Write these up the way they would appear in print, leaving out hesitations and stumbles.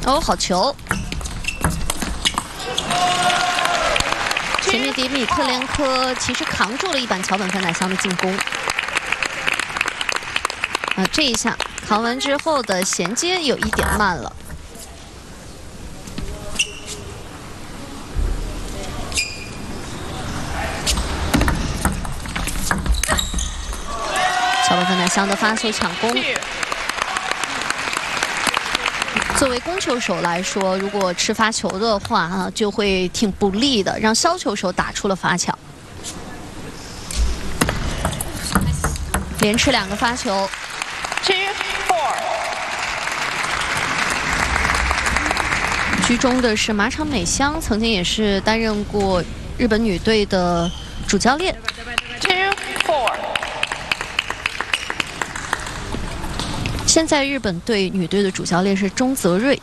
哦，好球！前面迪米特连科其实扛住了一板桥本范乃香的进攻。这一下扛完之后的衔接有一点慢了。桥本范乃香的发球抢攻。 作为攻球手来说，如果吃发球的话就会挺不利的，让削球手打出了罚抢。连吃2个发球。居中的是马场美香，曾经也是担任过日本女队的主教练。现在日本队女队的主教练是中泽瑞。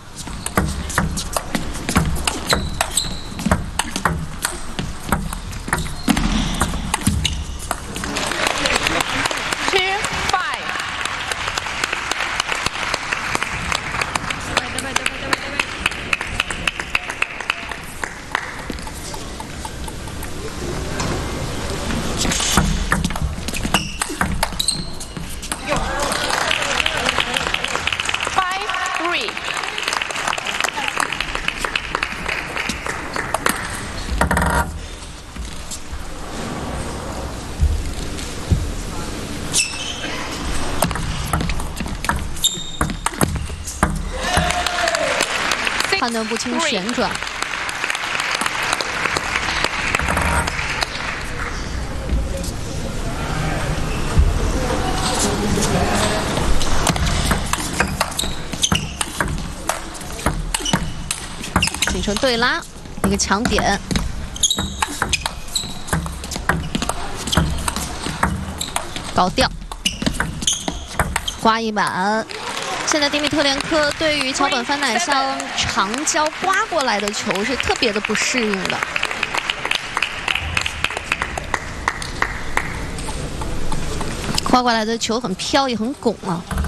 判断不清旋转，形成对拉，一个强点，高吊，刮一板。 现在迪米特连科对于桥本范乃香长交刮过来的球是特别的不适应的，刮过来的球很飘也很拱啊。